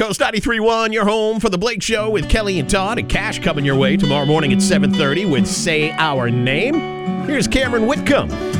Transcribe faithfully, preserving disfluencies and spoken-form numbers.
Coast ninety-three point one, your home for the Blake Show with Kelly and Todd, and Cash coming your way tomorrow morning at seven thirty with Say Our Name. Here's Cameron Whitcomb.